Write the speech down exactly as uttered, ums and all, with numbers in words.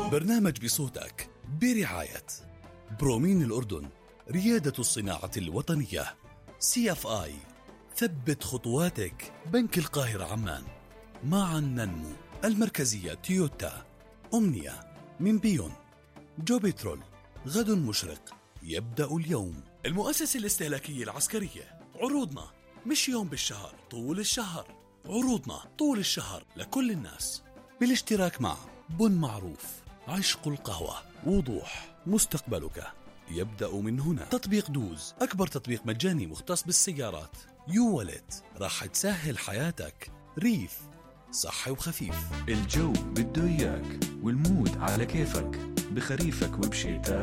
برنامج بصوتك برعاية برومين الأردن، ريادة الصناعة الوطنية. سي اف آي، ثبت خطواتك. بنك القاهرة عمان، معا ننمو. المركزية تويوتا. أمنية من بيون. جوبيترول، غد مشرق يبدأ اليوم. المؤسسة الاستهلاكية العسكرية، عروضنا مش يوم بالشهر، طول الشهر. عروضنا طول الشهر لكل الناس، بالاشتراك مع بن معروف، عشق القهوة، وضوح. مستقبلك يبدأ من هنا. تطبيق دوز، أكبر تطبيق مجاني مختص بالسيارات. يو ولت، راح تسهل حياتك. ريف، صحي وخفيف. الجو بده إياك والمود على كيفك، بخريفك وبشتاء